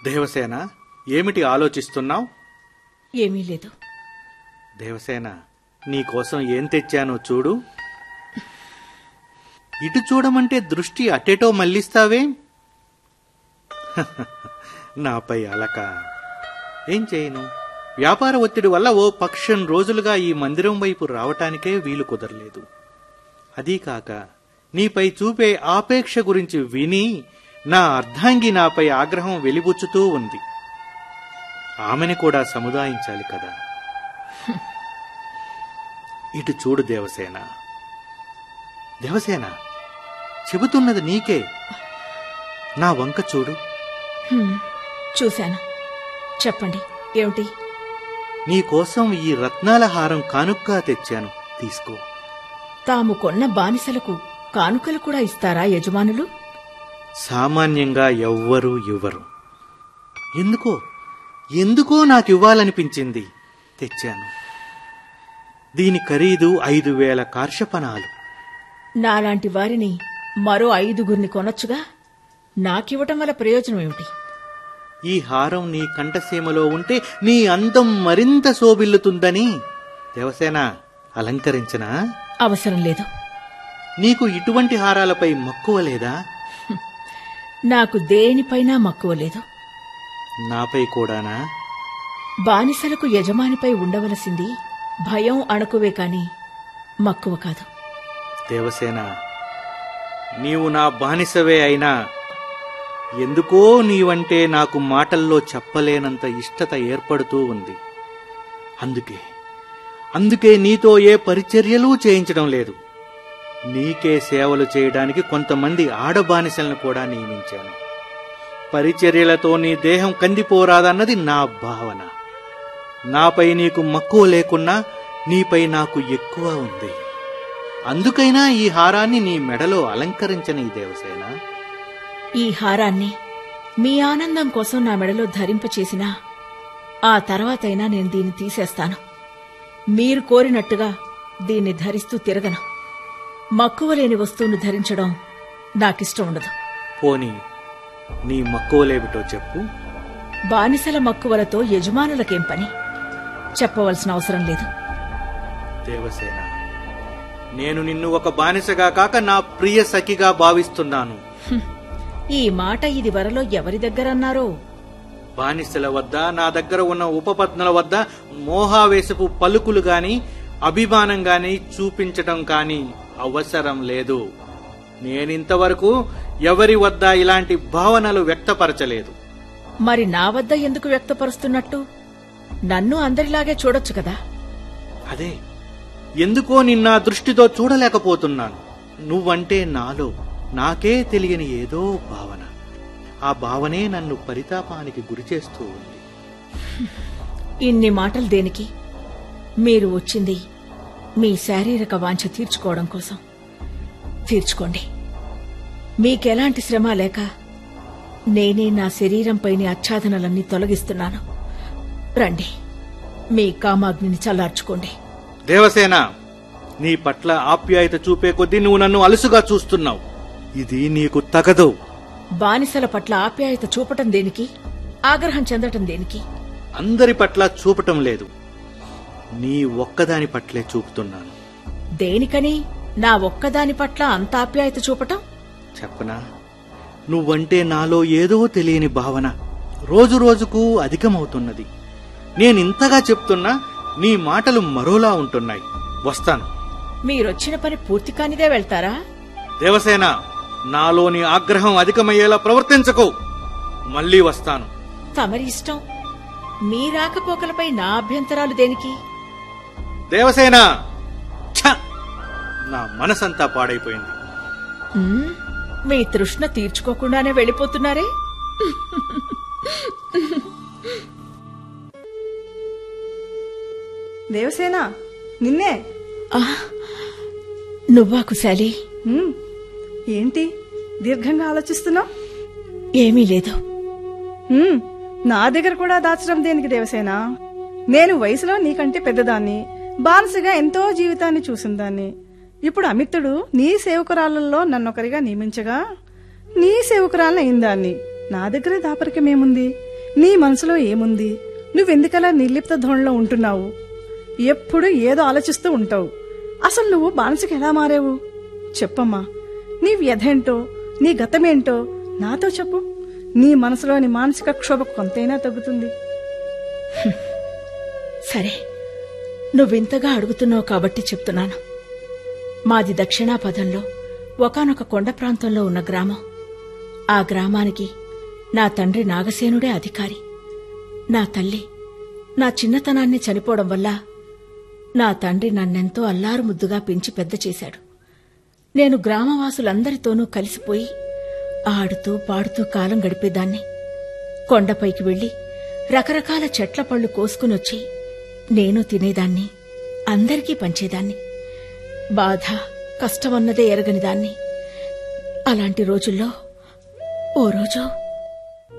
దేవసేన, ఏమిటి ఆలోచిస్తున్నావు? ఏమీ లేదు. దేవసేన, నీకోసం ఏం తెచ్చానో చూడు. ఇటు చూడమంటే దృష్టి అటేటో మళ్లిస్తావే? నాపై అలక. ఏం చేయను? వ్యాపార ఒత్తిడి వల్ల ఓ పక్షం రోజులుగా ఈ మందిరం వైపు రావటానికే వీలు కుదరలేదు. అదీకాక నీపై చూపే ఆపేక్ష గురించి విని నా అర్ధాంగి నాపై ఆగ్రహం వెలిబుచ్చుతూ ఉంది. ఆమెని కూడా సముదాయించాలి కదా. ఇటు చూడు దేవసేన. దేవసేన, చెబుతున్నది నీకే. నా వంక చూడు. చూశాను. చెప్పండి, ఏమిటి? నీకోసం ఈ రత్నాల హారం కానుక్కా తెచ్చాను, తీసుకో. తాము కొన్న బానిసలకు కానుకలు కూడా ఇస్తారా యజమానులు? సామాన్యంగా ఎవ్వరూ ఇవ్వరు. ఎందుకో నాకివ్వాలనిపించింది, తెచ్చాను. దీని ఖరీదు 5,000 కార్షపణాలు. నాలాంటి వారిని మరో 5గురిని కొనొచ్చుగా. నాకివ్వటం వల్ల ప్రయోజనం ఏమిటి? ఈ హారం నీ కంఠసీమలో ఉంటే నీ అందం మరింత శోభిల్లుతుందని దేవసేన అలంకరించనా? అవసరం లేదు. నీకు ఇటువంటి హారాలపై మక్కువ లేదా? నాకు దేనిపైనా మక్కువ లేదు. నాపై కూడానా? బానిసలకు యజమానిపై ఉండవలసింది భయం, అణకువే కాని మక్కువ కాదు. దేవసేన, నీవు నా బానిసవే అయినా ఎందుకో నీవంటే నాకు మాటల్లో చెప్పలేనంత ఇష్టత ఏర్పడుతూ ఉంది. అందుకే నీతో ఏ పరిచర్యలు చేయించడం లేదు. నీకే సేవలు చేయడానికి కొంతమంది ఆడబానిసలను కూడా నియమించాను. పరిచర్యలతో నీ దేహం కందిపోరాదన్నది నా భావన. నాపై నీకు మక్కువ లేకున్నా నీపై నాకు ఎక్కువ ఉంది. అందుకైనా ఈ హారాన్ని నీ మెడలో అలంకరించని దేవసేన. ఈ హారాన్ని మీ ఆనందం కోసం నా మెడలో ధరింపచేసినా ఆ తర్వాతైనా నేను దీన్ని తీసేస్తాను. మీరు కోరినట్టుగా దీన్ని ధరిస్తూ తిరగను. మక్కువ లేని వస్తువును ధరించడం నాకిష్టం ఉండదు. పోనీ నీ మక్కువలేమిటో చెప్పు. బానిసల మక్కువలతో యజమానులకేం పని? చెప్పవలసిన అవసరం లేదు. దేవసేన, నేను నిన్ను ఒక బానిసగా కాక నా ప్రియ సఖిగా భావిస్తున్నాను. ఈ మాట ఇది వరలో ఎవరి దగ్గరన్నారో? బానిసల వద్ద, నా దగ్గర ఉన్న ఉపపత్నుల వద్ద మోహావేశపు పలుకులు గాని అభిమానం గాని చూపించటం కాని అవసరం లేదు. నేనింతవరకు ఎవరి వద్ద ఇలాంటి భావనలు వ్యక్తపరచలేదు. మరి నా వద్ద ఎందుకు వ్యక్తపరుస్తున్నట్టు? నన్ను అందరిలాగే చూడొచ్చు కదా. అదే, ఎందుకో నిన్న దృష్టితో చూడలేకపోతున్నాను. నువ్వంటే నాలో నాకే తెలియని ఏదో భావన. ఆ భావనే నన్ను పరితాపానికి గురిచేస్తూ ఉంది. ఇన్ని మాటలు దేనికి? మీరు వచ్చింది మీ శారీరక వాంఛ తీర్చుకోవడం కోసం. తీర్చుకోండి. మీకెలాంటి శ్రమ లేక నేనే నా శరీరంపైని ఆచ్ఛాదనలన్నీ తొలగిస్తున్నాను. రండి, మీ కామాగ్నిని చల్లార్చుకోండి. దేవసేన, నీ పట్ల ఆప్యాయత చూపే కొద్దీ నువ్వు నన్ను అలుసుగా చూస్తున్నావు. ఇది నీకు తగదు. బానిసల పట్ల ఆప్యాయత చూపటం దేనికి? ఆగ్రహం చెందటం దేనికి? అందరి పట్ల చూపటం లేదు, నీ ఒక్కదాని పట్లే చూపుతున్నాను. దేనికని నా ఒక్కదాని పట్ల అంత ఆప్యాయత చూపటం? చెప్పనా? నువ్వంటే నాలో ఏదో తెలియని భావన రోజు రోజుకు అధికమవుతున్నది. నేనింతగా చెప్తున్నా నీ మాటలు మరోలా ఉంటున్నాయి. వస్తాను. మీరొచ్చిన పని పూర్తి కానిదే వెళ్తారా? దేవసేన, నాలోని ఆగ్రహం అధికమయ్యేలా ప్రవర్తించకు. మళ్లీ వస్తాను. తమరి ఇష్టం. మీ రాకపోకలపై నా అభ్యంతరాలు దేనికి? దేవసేన, నా మనసంతా పాడైపోయింది. మీ తృష్ణ తీర్చుకోకుండానే వెళ్ళిపోతున్నారే. దేవసేన, నిన్నే. నువ్వా కుశాలి? ఏంటి దీర్ఘంగా ఆలోచిస్తున్నావు? ఏమీ లేదు. నా దగ్గర కూడా దాచడం దేనికి దేవసేన? నేను వయసులో నీకంటే పెద్దదాన్ని, బానిసగా ఎంతో జీవితాన్ని చూసిందాన్ని. ఇప్పుడు అమిత్తుడు నీ సేవకురాళ్లలో నన్నొకరిగా నియమించగా నీ సేవకురాలను అయిందాన్ని. నా దగ్గరే దాపరికమేముంది? నీ మనసులో ఏముంది? నువ్వెందుకలా నిర్లిప్త ధోరణిలో ఉంటున్నావు? ఎప్పుడు ఏదో ఆలోచిస్తూ ఉంటావు. అసలు నువ్వు బానిసకి ఎలా మారావు? చెప్పమ్మా, నీ వ్యధేంటో, నీ గతమేంటో నాతో చెప్పు. నీ మనసులోని మానసిక క్షోభ కొంతైనా తగ్గుతుంది. సరే, నువ్వింతగా అడుగుతున్నావు కాబట్టి చెప్తున్నాను. మాది దక్షిణాపథంలో ఒకానొక కొండ ప్రాంతంలో ఉన్న గ్రామం. ఆ గ్రామానికి నా తండ్రి నాగసేనుడే అధికారి. నా తల్లి నా చిన్నతనాన్ని చనిపోవడం వల్ల నా తండ్రి నన్నెంతో అల్లారు ముద్దుగా పెంచి పెద్ద చేశాడు. నేను గ్రామవాసులందరితోనూ కలిసిపోయి ఆడుతూ పాడుతూ కాలం గడిపేదాన్ని. కొండపైకి వెళ్లి రకరకాల చెట్ల పళ్ళు కోసుకునొచ్చి నేను తినేదాన్ని, అందరికీ పంచేదాన్ని. బాధ కష్టమన్నదే ఎరగని దాన్ని. అలాంటి రోజుల్లో ఓ రోజు